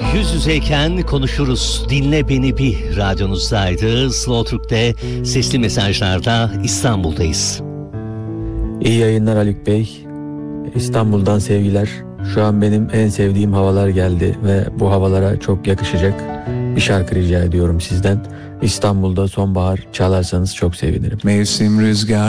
Yüz yüzeyken konuşuruz. Dinle beni bir radyonuzdaydı. Slow Türk'te sesli mesajlarda İstanbul'dayız. İyi yayınlar Haluk Bey. İstanbul'dan sevgiler. Şu an benim en sevdiğim havalar geldi ve bu havalara çok yakışacak bir şarkı rica ediyorum sizden. İstanbul'da sonbahar çalarsanız çok sevinirim. Mevsim rüzgar